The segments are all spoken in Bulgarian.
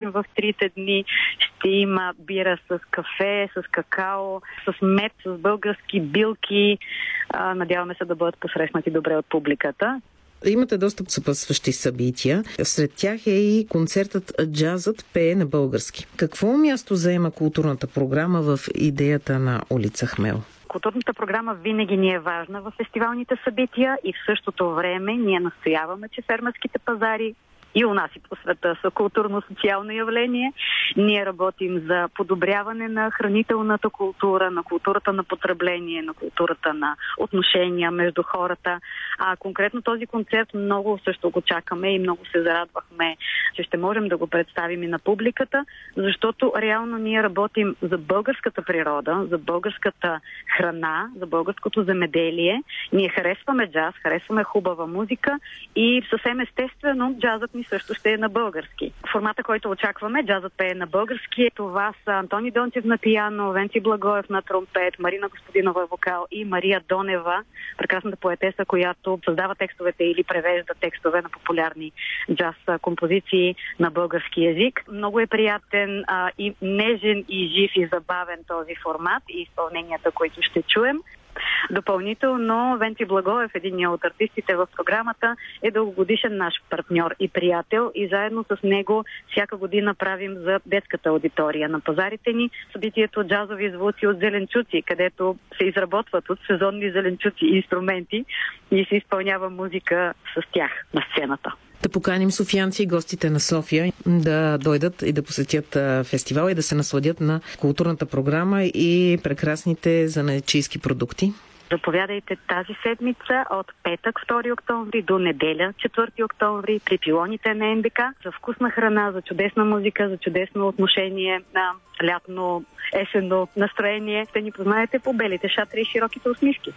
в 3 дни. Ще има бира с кафе, с какао, с мед, с български билки. Надяваме се да бъдат посрещнати добре от публиката. Имате доста съпътстващи събития. Сред тях е и концертът "Джазът пее на български". Какво място заема културната програма в идеята на улица Хмел? Културната програма винаги ни е важна в фестивалните събития и в същото време ние настояваме, че фермерските пазари и у нас и по света са културно-социално явление. Ние работим за подобряване на хранителната култура, на културата на потребление, на културата на отношения между хората. Конкретно този концерт много също го чакаме и много се зарадвахме, че ще можем да го представим и на публиката, защото реално ние работим за българската природа, за българската храна, за българското земеделие. Ние харесваме джаз, харесваме хубава музика и съвсем естествено джазът ни също ще е на български. Формата, който очакваме, "Джазът пее на български", това са Антони Дончев на пиано, Венци Благоев на тромпет, Марина Господинова вокал и Мария Донева, прекрасната поетеса, която създава текстовете или превежда текстове на популярни джаз композиции на български език. Много е приятен и нежен и жив и забавен този формат и изпълненията, които ще чуем. Допълнително, Венци Благоев, един от артистите в програмата, е дългогодишен наш партньор и приятел и заедно с него всяка година правим за детската аудитория на пазарите ни събитието "Джазови звуци от зеленчуци", където се изработват от сезонни зеленчуци инструменти и се изпълнява музика с тях на сцената. Да поканим софиянци и гостите на София да дойдат и да посетят фестивала и да се насладят на културната програма и прекрасните занаятчийски продукти. Заповядайте тази седмица от петък, 2 октомври до неделя, 4 октомври при пилоните на НДК за вкусна храна, за чудесна музика, за чудесно отношение на лятно, есенно настроение. Ще ни познаете по белите шатри и широките усмивки.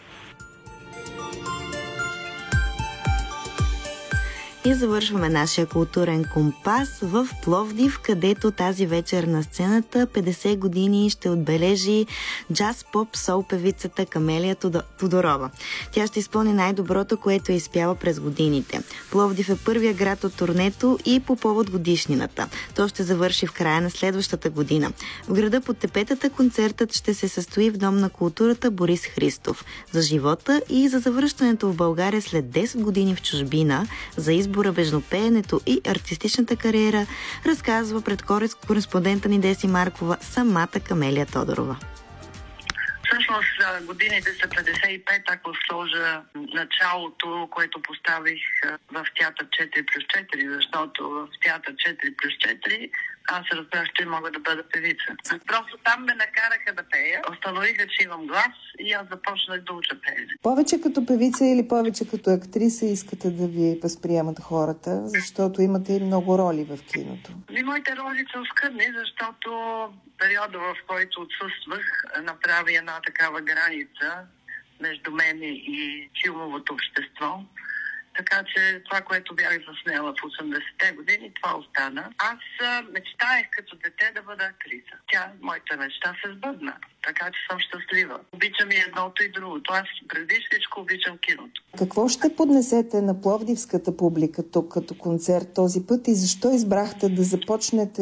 И завършваме нашия културен компас в Пловдив, където тази вечер на сцената 50 години ще отбележи джаз-поп-сол певицата Камелия Тодорова. Тя ще изпълни най-доброто, което е изпяла през годините. Пловдив е първия град от турнето и по повод годишнината. То ще завърши в края на следващата година. В града под тепетата концертът ще се състои в Дом на културата "Борис Христов". За живота и за завръщането в България след 10 години в чужбина, за избора между пеенето и артистичната кариера, разказва пред кореспондента ни Деси Маркова самата Камелия Тодорова. Всъщност годините са 55, ако сложа началото, което поставих в театър 4+4, защото в театър 4+4 аз разбрах, че мога да бъда певица. Просто там ме накараха да пея, установиха, че имам глас и аз започнах да уча пеене. Повече като певица или повече като актриса искате да ви възприемат хората, защото имате и много роли в киното? И моите роли са оскъдни, защото периода, в който отсъствах, направи една такава граница между мен и филмовото общество. Така че това, което бях заснела в 80-те години, това остана. Аз мечтаех като дете да бъда актриса. Моята мечта се сбъдна. Така че съм щастлива. Обичам и едното и другото. Аз преди всичко обичам киното. Какво ще поднесете на пловдивската публика тук като концерт този път и защо избрахте да започнете